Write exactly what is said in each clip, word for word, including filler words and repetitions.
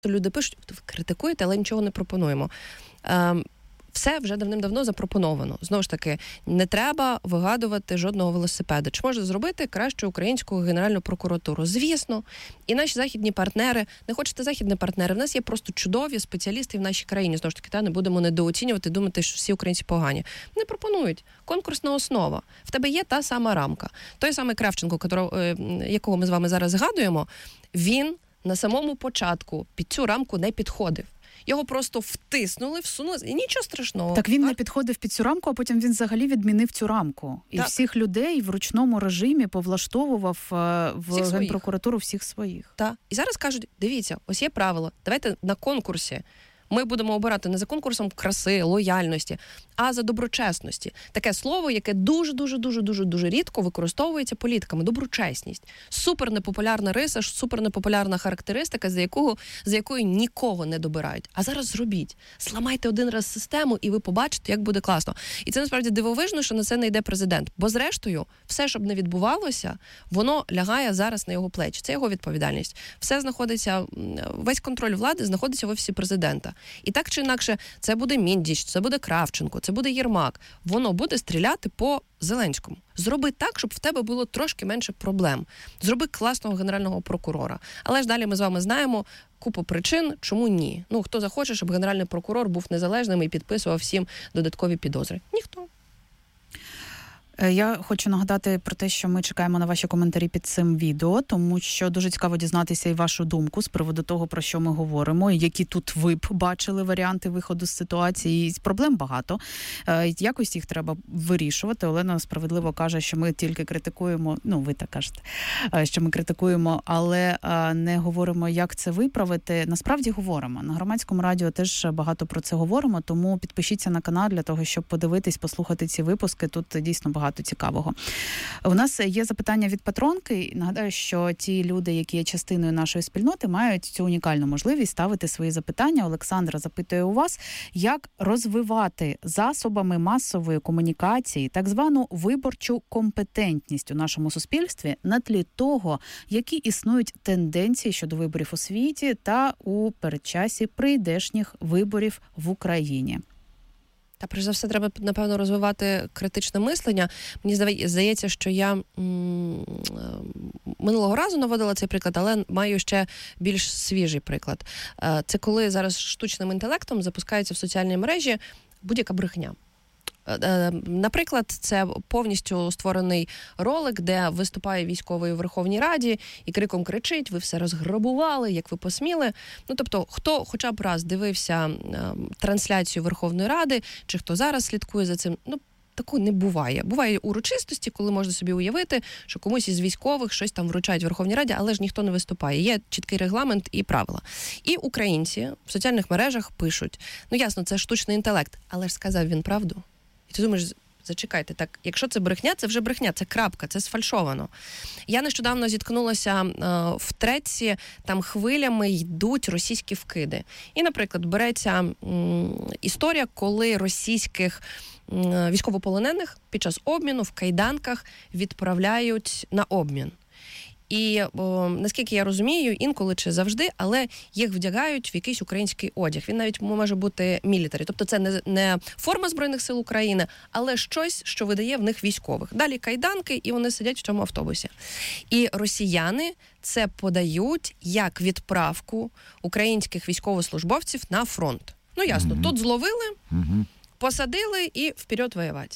люди пишуть, ви критикуєте, але нічого не пропонуємо. Ем, Все вже давним-давно запропоновано. Знову ж таки, не треба вигадувати жодного велосипеда. Чи можна зробити кращу українську Генеральну прокуратуру? Звісно. І наші західні партнери, не хочете західні партнери, в нас є просто чудові спеціалісти в нашій країні. Знову ж таки, та, не будемо недооцінювати, думати, що всі українці погані. Не пропонують. Конкурсна основа. В тебе є та сама рамка. Той самий Кравченко, якого ми з вами зараз згадуємо, він на самому початку під цю рамку не підходив. Його просто втиснули, всунули, і нічого страшного. Так він а? не підходив під цю рамку, а потім він взагалі відмінив цю рамку. І так. всіх людей в ручному режимі повлаштовував в всіх Генпрокуратуру всіх своїх. Так. І зараз кажуть, дивіться, ось є правило, давайте на конкурсі ми будемо обирати не за конкурсом краси, лояльності, а за доброчесності. Таке слово, яке дуже-дуже-дуже-дуже-дуже рідко використовується політиками. Доброчесність. Супер непопулярна риса, супер непопулярна характеристика, за якого, за якою нікого не добирають. А зараз зробіть. Сламайте один раз систему, і ви побачите, як буде класно. І це насправді дивовижно, що на це не йде президент. Бо зрештою, все, щоб не відбувалося, воно лягає зараз на його плечі. Це його відповідальність. Все знаходиться, весь контроль влади знаходиться в офісі президента. І так чи інакше, це буде Міндіч, це буде Кравченко, це буде Єрмак. Воно буде стріляти по Зеленському. Зроби так, щоб в тебе було трошки менше проблем. Зроби класного генерального прокурора. Але ж далі ми з вами знаємо купу причин, чому ні. Ну, хто захоче, щоб генеральний прокурор був незалежним і підписував всім додаткові підозри? Ніхто. Я хочу нагадати про те, що ми чекаємо на ваші коментарі під цим відео, тому що дуже цікаво дізнатися і вашу думку з приводу того, про що ми говоримо, які тут ви б бачили варіанти виходу з ситуації. Проблем багато. Якось їх треба вирішувати. Олена справедливо каже, що ми тільки критикуємо, ну ви так кажете, що ми критикуємо, але не говоримо, як це виправити. Насправді говоримо. На Громадському радіо теж багато про це говоримо, тому підпишіться на канал для того, щоб подивитись, послухати ці випуски. Тут дійсно багато цікавого. У нас є запитання від патронки. Нагадаю, що ті люди, які є частиною нашої спільноти, мають цю унікальну можливість ставити свої запитання. Олександра запитує у вас, як розвивати засобами масової комунікації так звану виборчу компетентність у нашому суспільстві на тлі того, які існують тенденції щодо виборів у світі та у передчасі прийдешніх виборів в Україні. Та, перш за все, треба, напевно, розвивати критичне мислення. Мені здається, що я м- минулого разу наводила цей приклад, але маю ще більш свіжий приклад. Це коли зараз штучним інтелектом запускається в соціальній мережі будь-яка брехня. Наприклад, це повністю створений ролик, де виступає військовий у Верховній Раді і криком кричить: ви все розграбували, як ви посміли. Ну, тобто, хто хоча б раз дивився трансляцію Верховної Ради, чи хто зараз слідкує за цим, ну, такого не буває. Буває урочистості, коли можна собі уявити, що комусь із військових щось там вручають в Верховній Раді, але ж ніхто не виступає. Є чіткий регламент і правила. І українці в соціальних мережах пишуть: ну, ясно, це штучний інтелект, але ж сказав він правду. І ти думаєш, зачекайте, так, якщо це брехня, це вже брехня, це крапка, це сфальшовано. Я нещодавно зіткнулася е, в Треці, там хвилями йдуть російські вкиди. І, наприклад, береться м, історія, коли російських м, військовополонених під час обміну в кайданках відправляють на обмін. І, о, наскільки я розумію, інколи чи завжди, але їх вдягають в якийсь український одяг. Він навіть може бути мілітарі. Тобто це не, не форма Збройних сил України, але щось, що видає в них військових. Далі кайданки, і вони сидять в цьому автобусі. І росіяни це подають як відправку українських військовослужбовців на фронт. Ну, ясно, mm-hmm. тут зловили, mm-hmm. посадили і вперед воювати.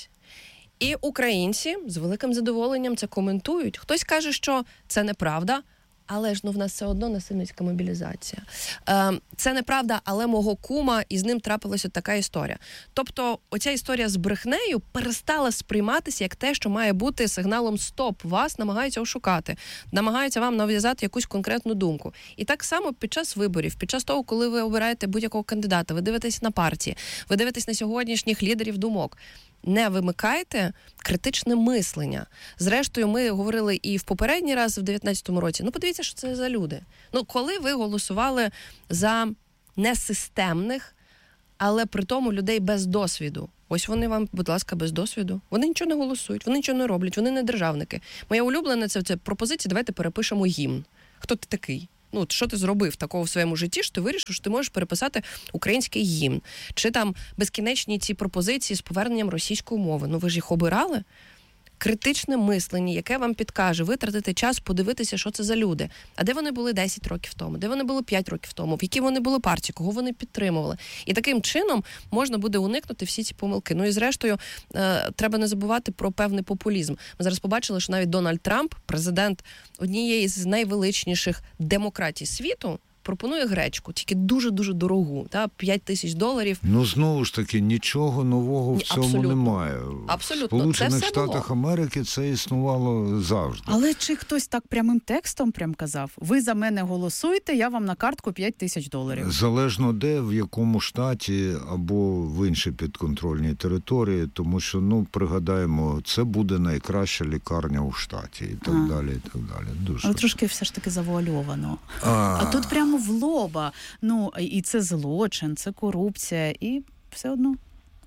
І українці з великим задоволенням це коментують. Хтось каже, що це неправда, але ж ну в нас все одно насильницька мобілізація. Е, це неправда, але мого кума, і з ним трапилася така історія. Тобто оця історія з брехнею перестала сприйматися як те, що має бути сигналом «стоп», вас намагаються ошукати, намагаються вам нав'язати якусь конкретну думку. І так само під час виборів, під час того, коли ви обираєте будь-якого кандидата, ви дивитесь на партії, ви дивитесь на сьогоднішніх лідерів думок. Не вимикайте критичне мислення. Зрештою, ми говорили і в попередній раз, в дев'ятнадцятому році. Ну, подивіться, що це за люди. Ну, коли ви голосували за несистемних, але при тому людей без досвіду. Ось вони вам, будь ласка, без досвіду. Вони нічого не голосують, вони нічого не роблять, вони не державники. Моя улюблена це, це пропозиція, давайте перепишемо гімн. Хто ти такий? Ну, що ти зробив такого в своєму житті, що ти вирішив, що ти можеш переписати український гімн? Чи там безкінечні ці пропозиції з поверненням російської мови? Ну, ви ж їх обирали? Критичне мислення, яке вам підкаже витратити час, подивитися, що це за люди. А де вони були десять років тому? Де вони були п'ять років тому? В якій вони були партії? Кого вони підтримували? І таким чином можна буде уникнути всі ці помилки. Ну і зрештою, е, треба не забувати про певний популізм. Ми зараз побачили, що навіть Дональд Трамп, президент однієї з найвеличніших демократій світу, пропонує гречку, тільки дуже-дуже дорогу, та, п'ять тисяч доларів. Ну, знову ж таки, нічого нового в Ні, цьому абсолютно. немає. Абсолютно. В Сполучених Це Штатах було. Америки це існувало завжди. Але чи хтось так прямим текстом прям казав? Ви за мене голосуйте, я вам на картку п'ять тисяч доларів. Залежно де, в якому штаті або в іншій підконтрольній території, тому що, ну, пригадаємо, це буде найкраща лікарня у штаті і так А. далі, і так далі. Дуже. Але трошки все ж таки завуальовано. А, А тут прямо в лоба. Ну, і це злочин, це корупція, і все одно.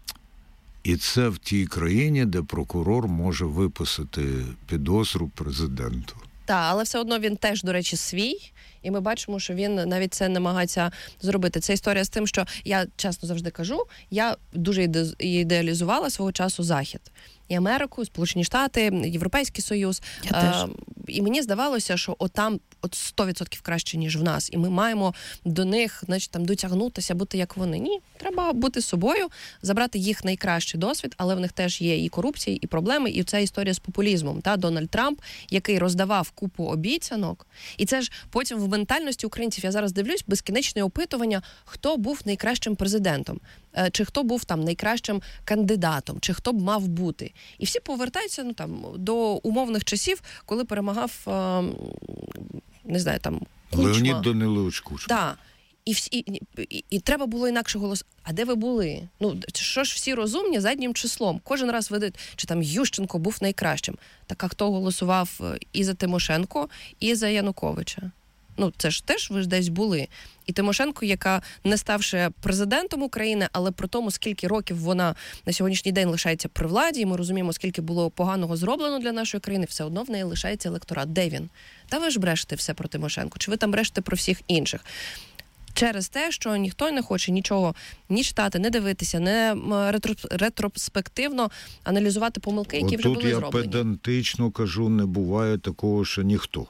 І це в тій країні, де прокурор може виписати підозру президенту. Так, але все одно він теж, до речі, свій. І ми бачимо, що він навіть це намагається зробити. Це історія з тим, що я чесно завжди кажу, я дуже іде- ідеалізувала свого часу Захід. І Америку, Сполучені Штати, Європейський Союз. Я теж. Е, і мені здавалося, що отам от сто відсотків краще, ніж в нас. І ми маємо до них, значить, там дотягнутися, бути як вони. Ні, треба бути собою, забрати їх найкращий досвід, але в них теж є і корупція, і проблеми, і ця історія з популізмом. Та Дональд Трамп, який роздавав купу обіцянок. І це ж потім в ментальності українців, я зараз дивлюсь, безкінечне опитування, хто був найкращим президентом, е, чи хто був там найкращим кандидатом, чи хто б мав бути. І всі повертаються, ну, там, до умовних часів, коли перемагав, е, не знаю, там, Кучма. Леонід Данилович Кучма. Так. І, всі, і, і, і треба було інакше голос. А де ви були? Ну, що ж всі розумні заднім числом? Кожен раз видить, чи там Ющенко був найкращим. Так а хто голосував і за Тимошенко, і за Януковича? Ну, це ж теж ви ж десь були. І Тимошенко, яка не ставши президентом України, але про тому, скільки років вона на сьогоднішній день лишається при владі, і ми розуміємо, скільки було поганого зроблено для нашої країни, все одно в неї лишається електорат. Де він? Та ви ж брешете все про Тимошенко, чи ви там брешете про всіх інших? Через те, що ніхто не хоче нічого ні читати, не дивитися, не ретро, ретроспективно аналізувати помилки, які От вже тут були я зроблені. педантично кажу, не буває такого, що ніхто.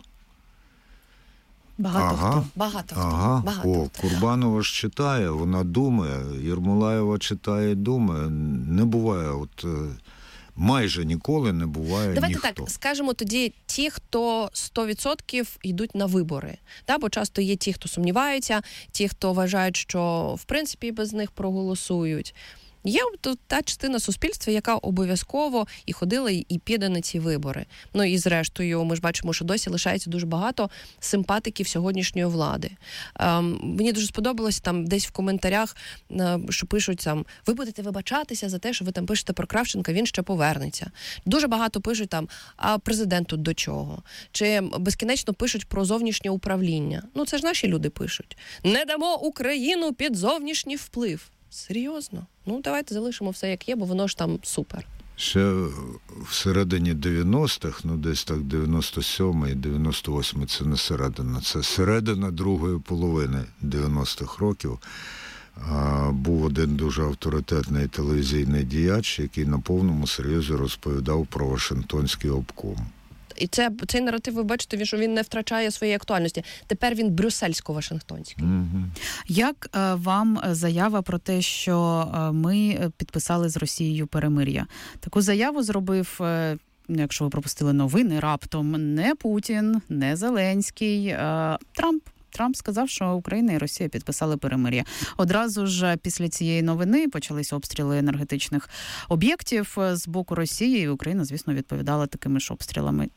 Багато Ага. хто. Багато хто. Ага, Багато о, хто. Курбанова ж читає, вона думає, Єрмолаєва читає, думає. Не буває, от е, майже ніколи не буває Давайте ніхто. так, скажемо тоді ті, хто сто відсотків йдуть на вибори. Да? Бо часто є ті, хто сумніваються, ті, хто вважають, що в принципі без них проголосують. Є тут та частина суспільства, яка обов'язково і ходила, і піде на ці вибори. Ну і зрештою, ми ж бачимо, що досі лишається дуже багато симпатиків сьогоднішньої влади. Ем, мені дуже сподобалось там десь в коментарях, е, що пишуть там, ви будете вибачатися за те, що ви там пишете про Кравченка, він ще повернеться. Дуже багато пишуть там, а президент тут до чого? Чи безкінечно пишуть про зовнішнє управління. Ну це ж наші люди пишуть. Не дамо Україну під зовнішній вплив. Серйозно? Ну, давайте залишимо все як є, бо воно ж там супер. Ще всередині дев'яностих, ну десь так дев'яносто сьомий, дев'яносто восьмий, це не середина, це середина другої половини дев'яностих років. А, був один дуже авторитетний телевізійний діяч, який на повному серйозі розповідав про Вашингтонський обком. І це, цей наратив, ви бачите, що він не втрачає своєї актуальності. Тепер він брюссельсько-вашингтонський. Угу. Як е, вам заява про те, що е, ми підписали з Росією перемир'я? Таку заяву зробив, е, якщо ви пропустили новини, раптом не Путін, не Зеленський, е, Трамп. Трамп сказав, що Україна і Росія підписали перемир'я. Одразу ж після цієї новини почалися обстріли енергетичних об'єктів з боку Росії, і Україна, звісно, відповідала такими ж обстрілами.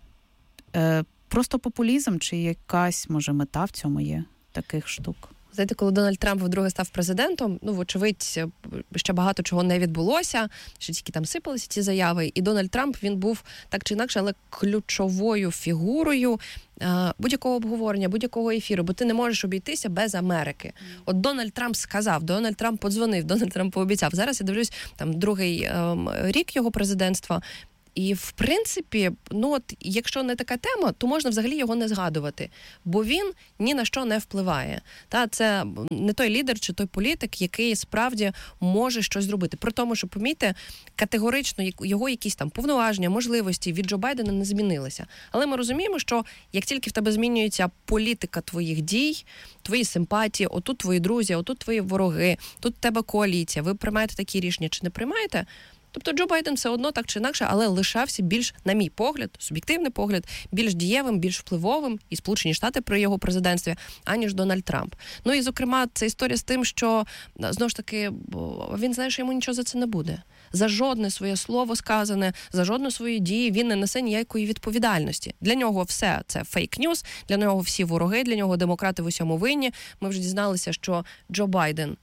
Е, просто популізм чи якась, може, мета в цьому є таких штук? Знаєте, коли Дональд Трамп вдруге став президентом, ну, вочевидь, ще багато чого не відбулося, що тільки там сипалися ці заяви. І Дональд Трамп, він був так чи інакше, але ключовою фігурою е, будь-якого обговорення, будь-якого ефіру, бо ти не можеш обійтися без Америки. От Дональд Трамп сказав, Дональд Трамп подзвонив, Дональд Трамп пообіцяв. Зараз я дивлюсь, там другий е, рік його президентства, І, в принципі, ну от, якщо не така тема, то можна взагалі його не згадувати, бо він ні на що не впливає. Та, це не той лідер чи той політик, який справді може щось зробити. При тому, що, помітьте, категорично його якісь там повноваження, можливості від Джо Байдена не змінилися. Але ми розуміємо, що як тільки в тебе змінюється політика твоїх дій, твої симпатії, отут твої друзі, отут твої вороги, тут в тебе коаліція, ви приймаєте такі рішення чи не приймаєте, тобто Джо Байден все одно так чи інакше, але лишався більш, на мій погляд, суб'єктивний погляд, більш дієвим, більш впливовим, і Сполучені Штати при його президентстві, аніж Дональд Трамп. Ну і, зокрема, це історія з тим, що, знову ж таки, він знає, що йому нічого за це не буде. За жодне своє слово сказане, за жодну свою дію він не несе ніякої відповідальності. Для нього все це фейк-ньюс, для нього всі вороги, для нього демократи в усьому винні. Ми вже дізналися, що Джо Байден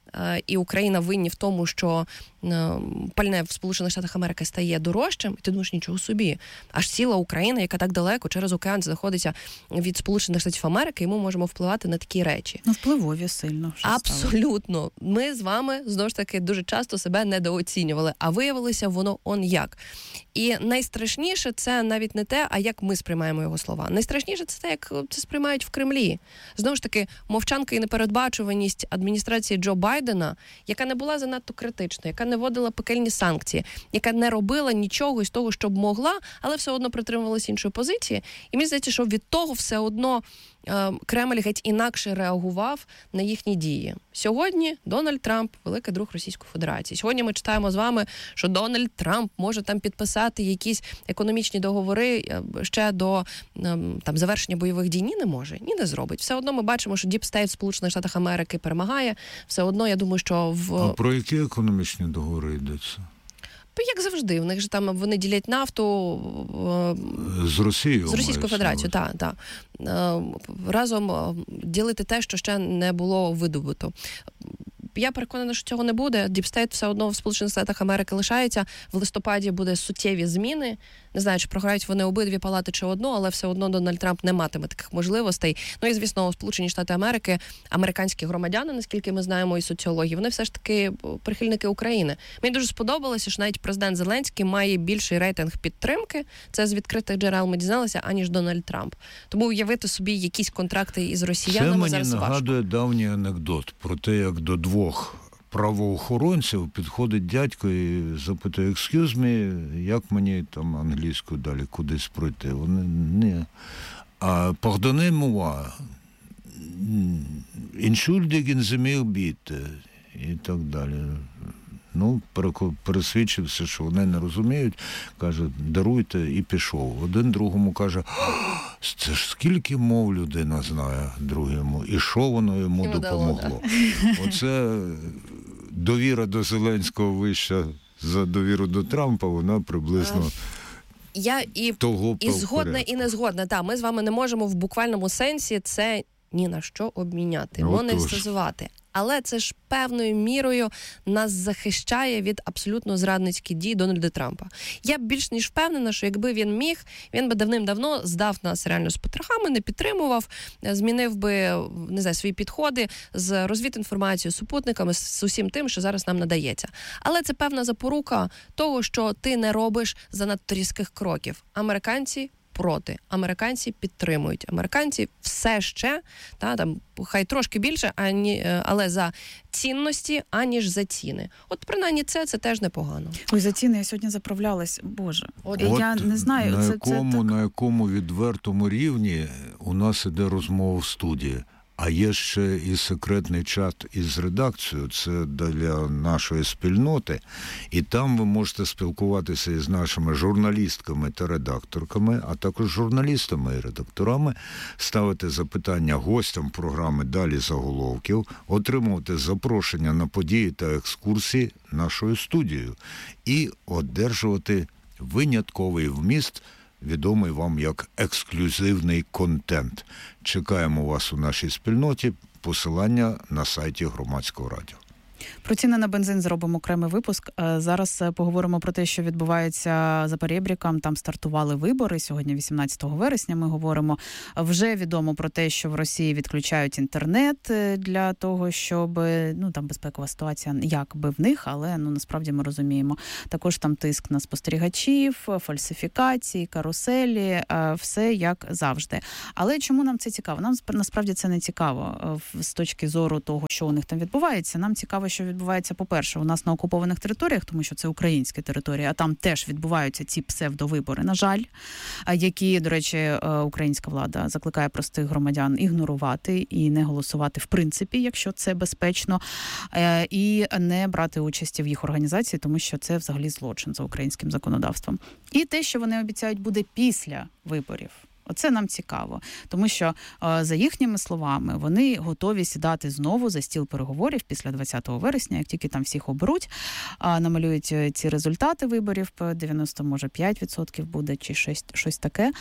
і Україна винні в тому, що пальне в Сполучених Штатах Америки стає дорожчим, і ти думаєш, нічого собі. Аж ціла Україна, яка так далеко, через океан знаходиться від Сполучених Штатів Америки, і ми можемо впливати на такі речі. Ну, впливові сильно. Абсолютно. Стало. Ми з вами, знову ж таки, дуже часто себе недооцінювали, а виявилося воно он як. І найстрашніше це навіть не те, а як ми сприймаємо його слова. Найстрашніше це те, як це сприймають в Кремлі. Знову ж таки, мовчанка і непередбачуваність адміністрації Джо Байдена, яка не була занадто критичною, яка не вводила пекельні санкції, яка не робила нічого із того, що б могла, але все одно притримувалася іншої позиції. І мені здається, що від того все одно е, Кремль геть інакше реагував на їхні дії. Сьогодні Дональд Трамп – великий друг Російської Федерації. Сьогодні ми читаємо з вами, що Дональд Трамп може там підписати якісь економічні договори ще до е, там, завершення бойових дій. Ні, не може, ні не зробить. Все одно ми бачимо, що Deep State в Сполучених Штатах Америки перемагає. Все одно, я думаю, що в... А про які економічні договори йдеться? Як завжди, в них же там вони ділять нафту з Росією, з Російською Федерацією, так, так. Разом ділити те, що ще не було видобуто. Я переконана, що цього не буде. Діпстейт все одно в Сполучених Штатах Америки лишається. В листопаді буде суттєві зміни. Не знаю, чи програють вони обидві палати чи одну, але все одно Дональд Трамп не матиме таких можливостей. Ну і, звісно, Сполучені Штати Америки, американські громадяни, наскільки ми знаємо, і соціологи, вони все ж таки прихильники України. Мені дуже сподобалося, що навіть президент Зеленський має більший рейтинг підтримки, це з відкритих джерел ми дізналися, аніж Дональд Трамп. Тому уявити собі якісь контракти із росіянами зараз важко. Це мені нагадує давній анекдот про те, як до двох правоохоронців підходить дядько і запитує: «Excuse me, як мені там англійською далі кудись пройти?» Вони не. А «Pardonnez-moi, entschuldigen Sie mich bitte» і так далі. Ну, пересвідчився, що вони не розуміють, каже: «Даруйте», і пішов. Один другому каже: «Це ж скільки мов людина знає», другому, і що воно йому і допомогло. Оце довіра до Зеленського вища за довіру до Трампа, вона приблизно Я і, того і згодна, і не згодна. Так, ми з вами не можемо в буквальному сенсі це ні на що обміняти, монетизувати. Але це ж певною мірою нас захищає від абсолютно зрадницьких дій Дональда Трампа. Я більш ніж впевнена, що якби він міг, він би давним-давно здав нас реально з потрохами, не підтримував, змінив би, не знаю, свої підходи з розвідінформацією, супутниками, з усім тим, що зараз нам надається. Але це певна запорука того, що ти не робиш занадто різких кроків. Американці проти. Американці підтримують. Американці все ще, та, там, хай трошки більше, ані, але за цінності, аніж за ціни. От принаймні це, це теж непогано. Ой, за ціни я сьогодні заправлялась. Боже, От я не знаю. На, це, якому, це так... на якому відвертому рівні у нас іде розмова в студії. А є ще і секретний чат із редакцією, це для нашої спільноти, і там ви можете спілкуватися із нашими журналістками та редакторками, а також журналістами і редакторами, ставити запитання гостям програми «Далі заголовків», отримувати запрошення на події та екскурсії нашою студією і одержувати винятковий вміст, відомий вам як ексклюзивний контент. Чекаємо вас у нашій спільноті. Посилання на сайті Громадського радіо. Про ціни на бензин зробимо окремий випуск. Зараз поговоримо про те, що відбувається за перебріком. Там стартували вибори. Сьогодні, вісімнадцятого вересня, ми говоримо. Вже відомо про те, що в Росії відключають інтернет для того, щоб, ну, там безпекова ситуація якби в них, але, ну, насправді ми розуміємо. Також там тиск на спостерігачів, фальсифікації, каруселі, все як завжди. Але чому нам це цікаво? Нам насправді це не цікаво з точки зору того, що у них там відбувається. Нам цікаво, що відбувається, по-перше, у нас на окупованих територіях, тому що це українські території, а там теж відбуваються ці псевдовибори, на жаль, які, до речі, українська влада закликає простих громадян ігнорувати і не голосувати в принципі, якщо це безпечно, і не брати участі в їх організації, тому що це взагалі злочин за українським законодавством. І те, що вони обіцяють, буде після виборів. Оце нам цікаво, тому що, за їхніми словами, вони готові сідати знову за стіл переговорів після двадцятого вересня, як тільки там всіх оберуть, намалюють ці результати виборів, дев'яносто, може, п'ять відсотків буде, чи щось, щось таке.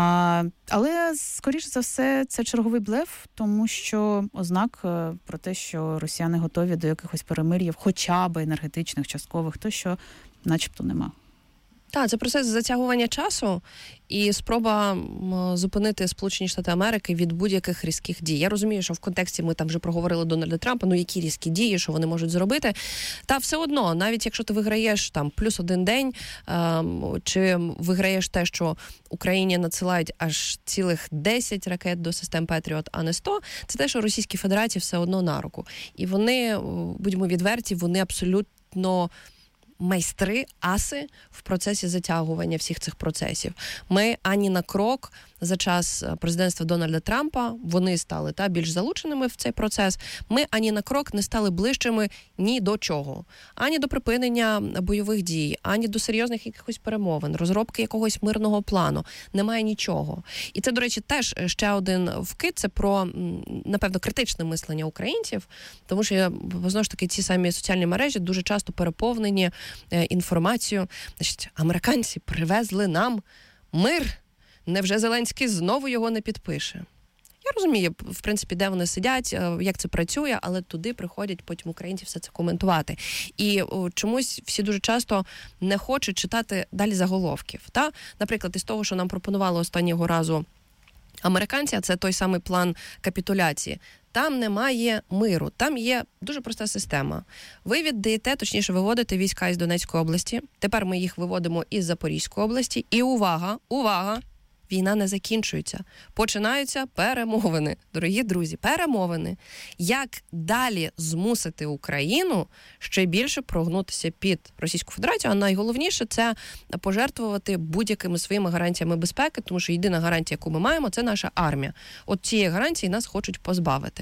Але, скоріше за все, це черговий блеф, тому що ознак про те, що росіяни готові до якихось перемир'їв, хоча б енергетичних, часткових, то що начебто нема. Так, це процес затягування часу і спроба зупинити Сполучені Штати Америки від будь-яких різких дій. Я розумію, що в контексті ми там вже проговорили Дональда Трампа, ну які різкі дії, що вони можуть зробити. Та все одно, навіть якщо ти виграєш там плюс один день, ем, чи виграєш те, що Україні надсилають аж цілих десять ракет до систем Петріот, а не сто, це те, що Російській Федерації все одно на руку. І вони, будьмо відверті, вони абсолютно майстри, аси в процесі затягування всіх цих процесів. Ми ані на крок за час президентства Дональда Трампа, вони стали та більш залученими в цей процес, ми ані на крок не стали ближчими ні до чого. Ані до припинення бойових дій, ані до серйозних якихось перемовин, розробки якогось мирного плану. Немає нічого. І це, до речі, теж ще один вкид, це про, напевно, критичне мислення українців, тому що, знову ж таки, ці самі соціальні мережі дуже часто переповнені інформацією. Значить, американці привезли нам мир. Невже Зеленський знову його не підпише? Я розумію, в принципі, де вони сидять, як це працює, але туди приходять потім українці все це коментувати. І о, чомусь всі дуже часто не хочуть читати далі заголовків. Та? Наприклад, із того, що нам пропонували останнього разу американці, а це той самий план капітуляції. Там немає миру, там є дуже проста система. Ви віддаєте, точніше, виводите війська із Донецької області, тепер ми їх виводимо із Запорізької області, і увага, увага, війна не закінчується. Починаються перемовини. Дорогі друзі, перемовини. Як далі змусити Україну ще більше прогнутися під Російську Федерацію, а найголовніше – це пожертвувати будь-якими своїми гарантіями безпеки, тому що єдина гарантія, яку ми маємо – це наша армія. От цієї гарантії нас хочуть позбавити.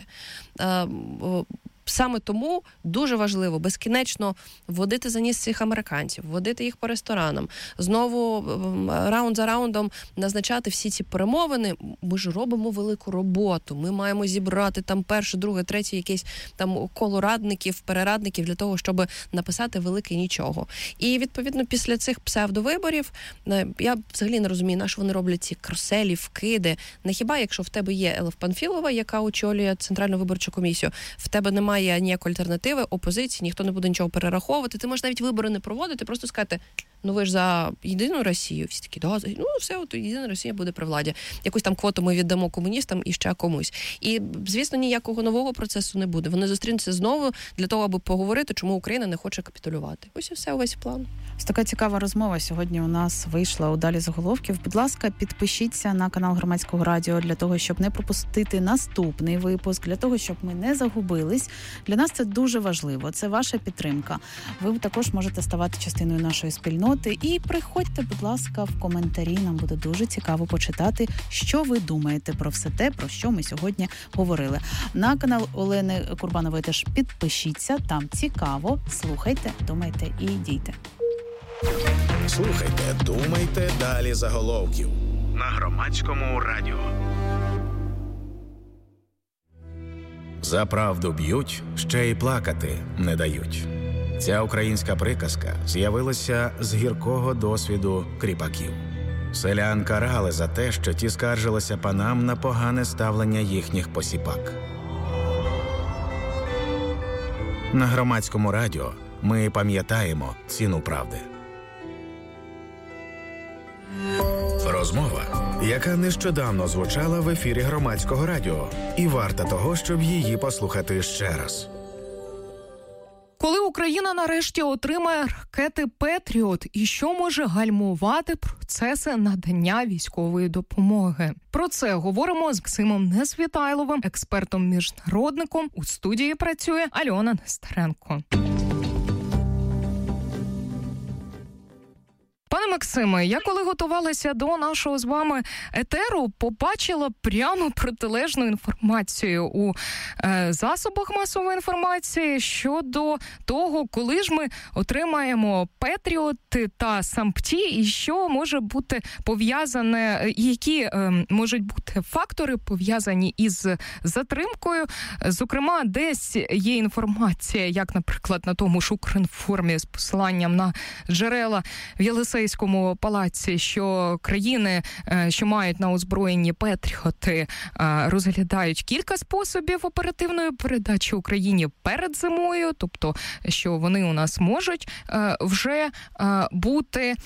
Саме тому дуже важливо безкінечно вводити за ніс цих американців, вводити їх по ресторанам, знову раунд за раундом назначати всі ці перемовини. Ми ж робимо велику роботу, ми маємо зібрати там перше, друге, третє якесь там коло радників, перерадників для того, щоб написати велике нічого. І, відповідно, після цих псевдовиборів, я взагалі не розумію, на що вони роблять ці каруселі, вкиди. Не хіба, якщо в тебе є Елеф Панфілова, яка очолює Центральну виборчу комісію, в тебе немає Немає ніякої альтернативи, опозиції, ніхто не буде нічого перераховувати. Ти можеш навіть вибори не проводити, просто сказати, ну ви ж за єдину Росію. Всі такі, да, ну все, от єдина Росія буде при владі. Якусь там квоту ми віддамо комуністам і ще комусь. І, звісно, ніякого нового процесу не буде. Вони зустрінуться знову для того, аби поговорити, чому Україна не хоче капітулювати. Ось і все, увесь план. Ось така цікава розмова сьогодні у нас вийшла у «Далі заголовків». Будь ласка, підпишіться на канал Громадського радіо для того, щоб не пропустити наступний випуск, для того, щоб ми не загубились. Для нас це дуже важливо, це ваша підтримка. Ви також можете ставати частиною нашої спільноти і приходьте, будь ласка, в коментарі. Нам буде дуже цікаво почитати, що ви думаєте про все те, про що ми сьогодні говорили. На канал Олени Курбанової теж підпишіться, там цікаво, слухайте, думайте і дійте. Слухайте, думайте, далі заголовків на Громадському радіо. За правду б'ють, ще й плакати не дають. Ця українська приказка з'явилася з гіркого досвіду кріпаків. Селян карали за те, що ті скаржилися панам на погане ставлення їхніх посіпак. На Громадському радіо ми пам'ятаємо ціну правди. Розмова, яка нещодавно звучала в ефірі Громадського радіо, і варта того, щоб її послухати ще раз. Коли Україна нарешті отримає ракети «Петріот» і що може гальмувати процеси надання військової допомоги? Про це говоримо з Максимом Несвітайловим, експертом-міжнародником. У студії працює Альона Нестеренко. Пане Максиме, я коли готувалася до нашого з вами етеру, побачила прямо протилежну інформацію у е, засобах масової інформації щодо того, коли ж ми отримаємо «Петріоти» та «Сампті» і що може бути пов'язане, які е, можуть бути фактори пов'язані із затримкою. Зокрема, десь є інформація, як, наприклад, на тому ж Укрінформі з посиланням на джерела в Єлисейському палаці, що країни, що мають на озброєнні «Петріоти», розглядають кілька способів оперативної передачі Україні перед зимою, тобто, що вони у нас можуть вже бути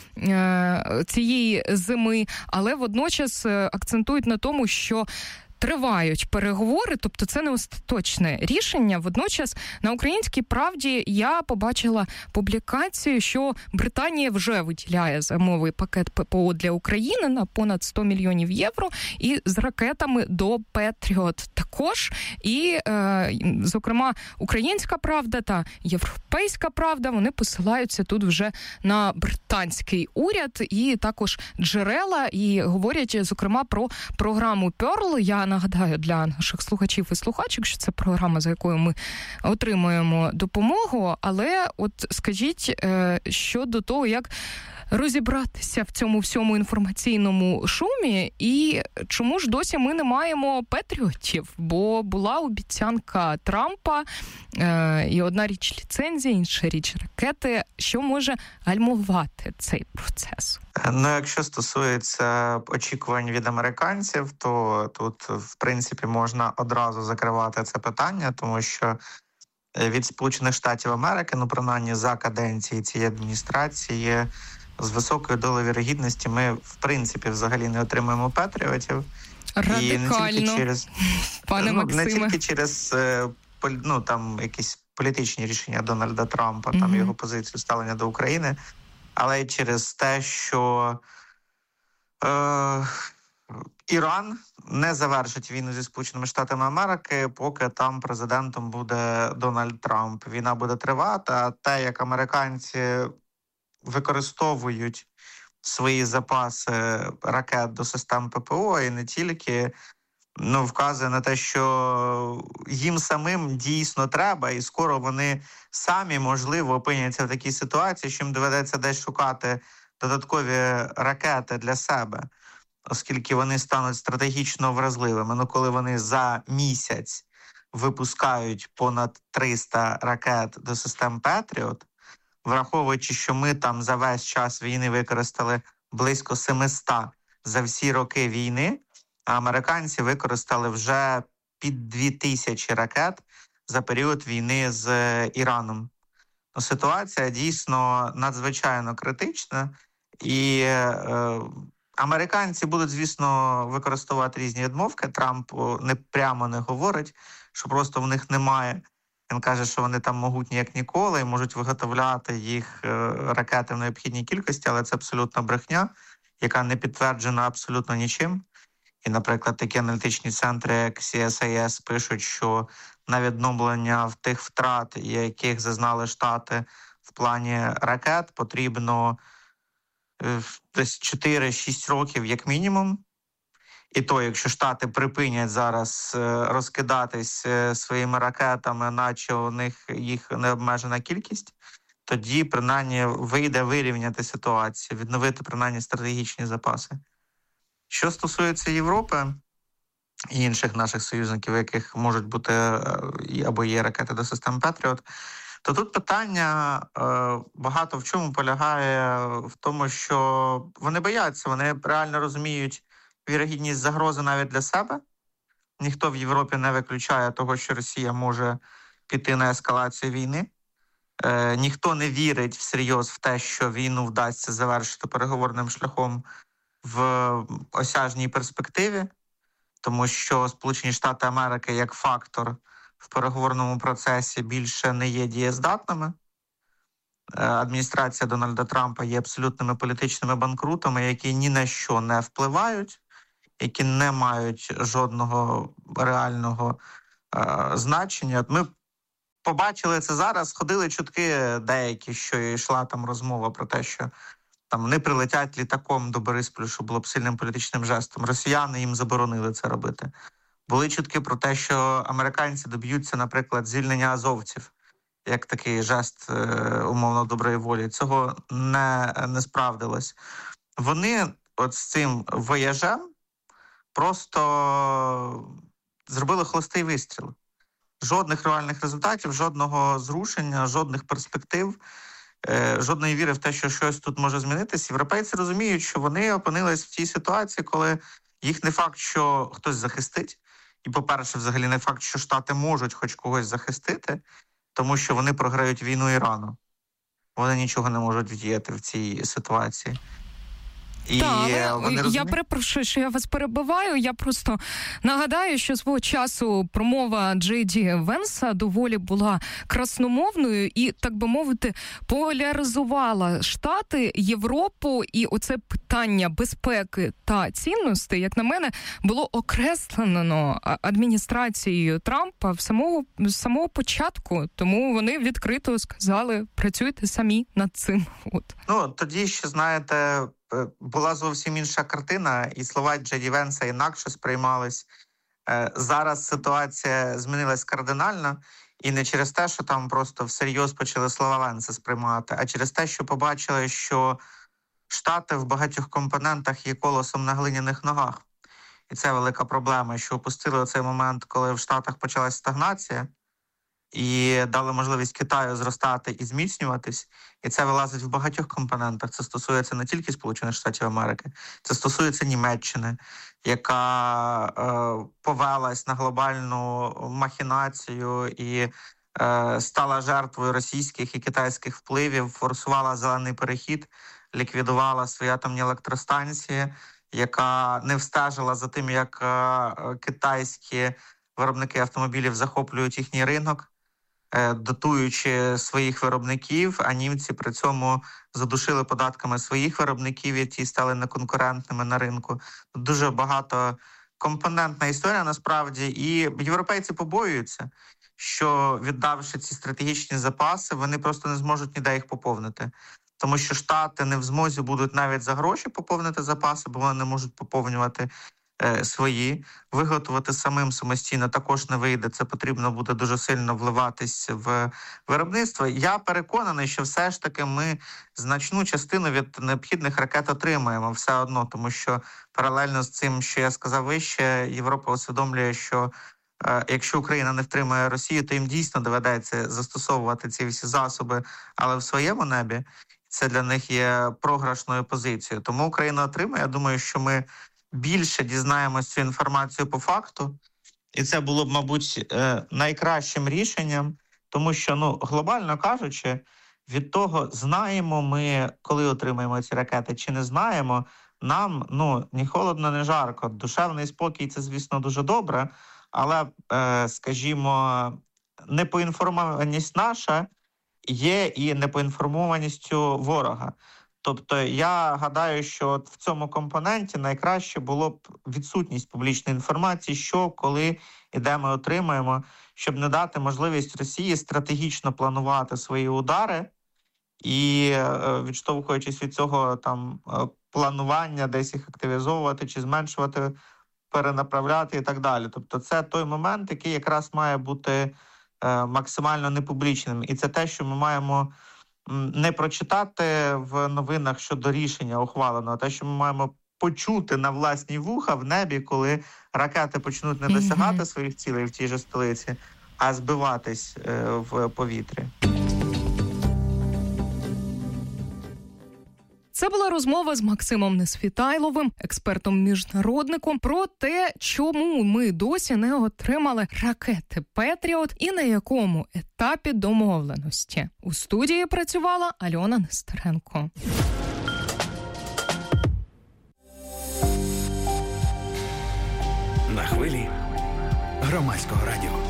цієї зими, але водночас акцентують на тому, що тривають переговори, тобто це не остаточне рішення. Водночас на «Українській правді» я побачила публікацію, що Британія вже виділяє зимовий пакет ППО для України на понад сто мільйонів євро і з ракетами до «Петріот» також. І, е, зокрема, «Українська правда» та «Європейська правда», вони посилаються тут вже на британський уряд і також джерела, і говорять, зокрема, про програму «Перл». Я нагадаю для наших слухачів і слухачок, що це програма, за якою ми отримуємо допомогу, але от скажіть щодо того, як розібратися в цьому всьому інформаційному шумі і чому ж досі ми не маємо «Петріотів», бо була обіцянка Трампа, е, і одна річ ліцензія, інша річ ракети. Що може гальмувати цей процес? Ну, якщо стосується очікувань від американців, то тут, в принципі, можна одразу закривати це питання, тому що від Сполучених Штатів Америки, ну, принаймні за каденції цієї адміністрації, з високою долею вірогідності ми, в принципі, взагалі не отримаємо «Петріотів». Радикально, і не тільки через, пане ну, Максиме. Не тільки через ну, там, якісь політичні рішення Дональда Трампа, mm-hmm. там його позицію ставлення до України, але й через те, що е, Іран не завершить війну зі Сполученими Штатами Америки, поки там президентом буде Дональд Трамп. Війна буде тривати, а те, як американці використовують свої запаси ракет до систем ППО і не тільки, ну, вказує на те, що їм самим дійсно треба, і скоро вони самі, можливо, опиняться в такій ситуації, що їм доведеться десь шукати додаткові ракети для себе, оскільки вони стануть стратегічно вразливими. Ну, коли вони за місяць випускають понад триста ракет до систем «Петріот», враховуючи, що ми там за весь час війни використали близько сімсот за всі роки війни, а американці використали вже під дві тисячі ракет за період війни з Іраном. Ну, ситуація дійсно надзвичайно критична, і е, американці будуть, звісно, використовувати різні відмовки. Трамп не прямо не говорить, що просто в них немає. Він каже, що вони там могутні як ніколи і можуть виготовляти їх ракети в необхідній кількості, але це абсолютна брехня, яка не підтверджена абсолютно нічим. І, наприклад, такі аналітичні центри, як сі ес ай ес, пишуть, що на відновлення в тих втрат, яких зазнали Штати в плані ракет, потрібно десь чотири-шість років як мінімум. І то, якщо Штати припинять зараз розкидатись своїми ракетами, наче у них їх необмежена кількість, тоді, принаймні, вийде вирівняти ситуацію, відновити, принаймні, стратегічні запаси. Що стосується Європи і інших наших союзників, яких можуть бути або є ракети до систем «Петріот», то тут питання багато в чому полягає в тому, що вони бояться, вони реально розуміють вірогідність загрози навіть для себе. Ніхто в Європі не виключає того, що Росія може піти на ескалацію війни. Е, ніхто не вірить всерйоз в те, що війну вдасться завершити переговорним шляхом в осяжній перспективі, тому що Сполучені Штати Америки як фактор в переговорному процесі більше не є дієздатними. Адміністрація Дональда Трампа є абсолютними політичними банкрутами, які ні на що не впливають, які не мають жодного реального е, значення. Ми побачили це зараз, ходили чутки деякі, що йшла там розмова про те, що там вони прилетять літаком до Борисполя, що було б сильним політичним жестом. Росіяни їм заборонили це робити. Були чутки про те, що американці доб'ються, наприклад, звільнення азовців, як такий жест умовно доброї волі. Цього не, не справдилось. Вони от з цим вояжем просто зробили холостий вистріл. Жодних реальних результатів, жодного зрушення, жодних перспектив, жодної віри в те, що щось тут може змінитися. Європейці розуміють, що вони опинились в тій ситуації, коли їх не факт, що хтось захистить, і, по-перше, взагалі не факт, що Штати можуть хоч когось захистити, тому що вони програють війну Ірану. Вони нічого не можуть вдіяти в цій ситуації. І так, але я перепрошую, що я вас перебиваю. Я просто нагадаю, що свого часу промова Джей Ді Венса доволі була красномовною і, так би мовити, поляризувала Штати, Європу, і оце питання безпеки та цінностей, як на мене, було окреслено адміністрацією Трампа в самого, з самого початку. Тому вони відкрито сказали, працюйте самі над цим. От. Ну, тоді ще, знаєте, була зовсім інша картина, і слова Джей Ді Венса інакше сприймались. Зараз ситуація змінилась кардинально, і не через те, що там просто всерйоз почали слова Венса сприймати, а через те, що побачили, що Штати в багатьох компонентах є колосом на глиняних ногах. І це велика проблема, що опустили оцей момент, коли в Штатах почалась стагнація, і дали можливість Китаю зростати і зміцнюватись. І це вилазить в багатьох компонентах. Це стосується не тільки Сполучених Штатів Америки, це стосується Німеччини, яка е, повелась на глобальну махінацію і е, стала жертвою російських і китайських впливів, форсувала зелений перехід, ліквідувала свої атомні електростанції, яка не встежила за тим, як е, китайські виробники автомобілів захоплюють їхній ринок, дотуючи своїх виробників, а німці при цьому задушили податками своїх виробників, і ті стали неконкурентними на ринку. Дуже багато компонентна історія насправді, і європейці побоюються, що віддавши ці стратегічні запаси, вони просто не зможуть ніде їх поповнити. Тому що Штати не в змозі будуть навіть за гроші поповнити запаси, бо вони не можуть поповнювати свої, виготовити самим самостійно також не вийде. Це потрібно буде дуже сильно вливатись в виробництво. Я переконаний, що все ж таки ми значну частину від необхідних ракет отримаємо все одно, тому що паралельно з цим, що я сказав вище, Європа усвідомлює, що е, якщо Україна не втримає Росію, то їм дійсно доведеться застосовувати ці всі засоби, але в своєму небі. Це для них є програшною позицією. Тому Україна отримає. Я думаю, що ми більше дізнаємося цю інформацію по факту. І це було б, мабуть, найкращим рішенням, тому що, ну, глобально кажучи, від того, знаємо ми, коли отримаємо ці ракети, чи не знаємо, нам, ну, ні холодно, ні жарко. Душевний спокій – це, звісно, дуже добре, але, скажімо, непоінформованість наша є і непоінформованістю ворога. Тобто я гадаю, що от в цьому компоненті найкраще було б відсутність публічної інформації, що, коли і де ми отримаємо, щоб не дати можливість Росії стратегічно планувати свої удари і, відштовхуючись від цього там планування, десь їх активізовувати чи зменшувати, перенаправляти і так далі. Тобто це той момент, який якраз має бути максимально непублічним. І це те, що ми маємо не прочитати в новинах щодо рішення ухваленого, а те, що ми маємо почути на власні вуха в небі, коли ракети почнуть не досягати mm-hmm. своїх цілей в тій же столиці, а збиватись е, в повітрі. Це була розмова з Максимом Несвітайловим, експертом-міжнародником, про те, чому ми досі не отримали ракети «Петріот» і на якому етапі домовленості. У студії працювала Альона Нестеренко. На хвилі Громадського радіо.